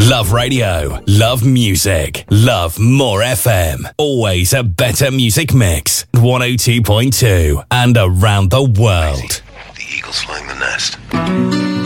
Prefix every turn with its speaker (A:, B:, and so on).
A: Love radio, love music, love more FM. Always a better music mix. 102.2 and around the world.
B: The eagle's flying the nest.